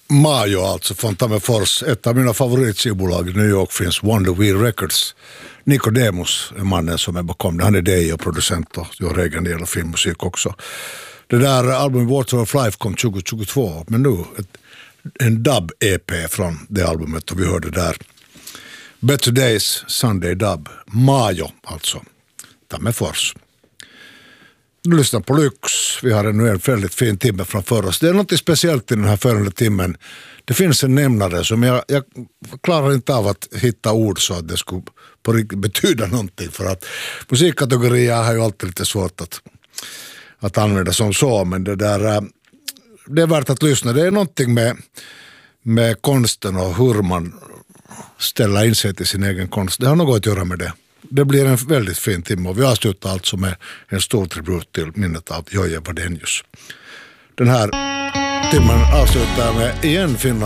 Majo alltså från Tammerfors, ett av mina favoritskivbolag i New York finns Wonder Wheel Records. Nicodemus är mannen som är bakom det. Han är DJ och producent och gör egen del av filmmusik också. Det där albumet Water of Life kom 2022, men nu en dub-EP från det albumet och vi hörde där Better Days, Sunday Dub, Majo alltså, Tammerfors. Nu lyssnar på Lyx. Vi har ännu en väldigt fin timme framför oss. Det är något speciellt i den här följande timmen. Det finns en nämnare som jag klarar inte av att hitta ord så att det skulle på riktigt betyda någonting. För att musikkategorier har ju alltid lite svårt att använda som så. Men det är värt att lyssna. Det är någonting med konsten och hur man ställer in sig till sin egen konst. Det har något att göra med det. Det blir en väldigt fin timme och vi avslutar alltså med en stor tribut till minnet av Jojje Wadenius. Den här timmen avslutar med igen Finland.